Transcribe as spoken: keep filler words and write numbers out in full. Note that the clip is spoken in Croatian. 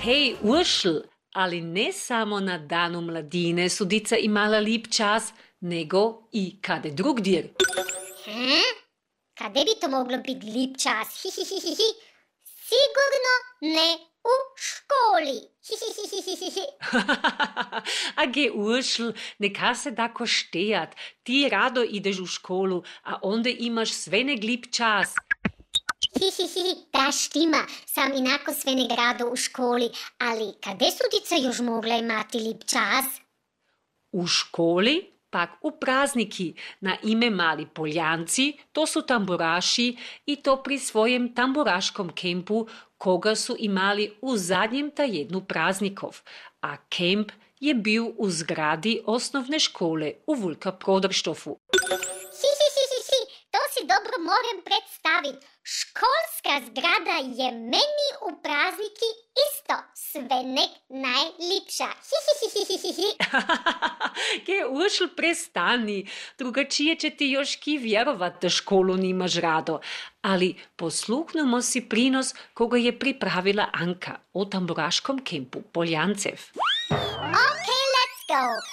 Hej, Uršl, ali ne samo na danu mladine su dica imala lip čas, nego i kade drugdje. Hm? Kade bi to moglo biti lip čas? Hihihihi. Sigurno ne u školi. Hihihihihi. A ge, Uršl, neka se dako štejat. Ti rado ideš u školu, a onda imaš svenek lip čas. Hihihihi, da štima, sam inako svenek rado u školi, ali kade su dica još mogla imati lip čas? U školi, pak u prazniki, na ime Mali Poljanci, to su tamburaši i to pri svojem tamburaškom kempu, koga su imali u zadnjem tajednu praznikov, a kemp je bil u zgradi osnovne škole u Vulka Prodrštofu. Hihihihi, to si dobro moram predstaviti. Školska zgrada je meni u prazniki isto svenek najlipša. Hihihihihi. Ge, Uršl, prestani, drugačije će ti još ki vjerovat da školu nimaš rado. Ali posluhnimo si prinos koga je pripravila Anka o tamburaškom kempu Poljancev. Okay, let's go.